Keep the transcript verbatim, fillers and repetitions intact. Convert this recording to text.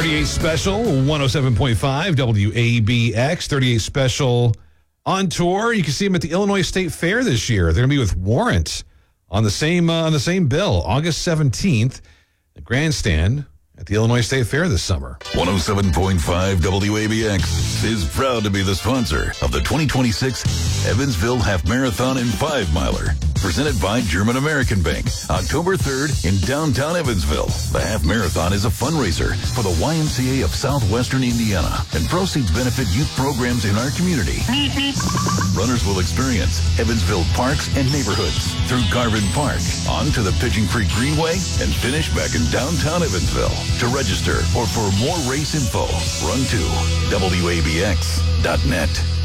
thirty-eight Special, one oh seven point five W A B X. thirty-eight Special on tour. You can see them at the Illinois State Fair this year. They're going to be with Warrant on the same uh, on the same bill, August seventeenth, the grandstand at the Illinois State Fair this summer. one oh seven point five W A B X is proud to be the sponsor of the twenty twenty-six Evansville Half Marathon and Five Miler, presented by German American Bank, October third in downtown Evansville. The Half Marathon is a fundraiser for the Y M C A of Southwestern Indiana, and proceeds benefit youth programs in our community. Runners will experience Evansville parks and neighborhoods through Garvin Park, on to the Pigeon Creek Greenway, and finish back in downtown Evansville. To register or for more race info, run to W A B X dot net.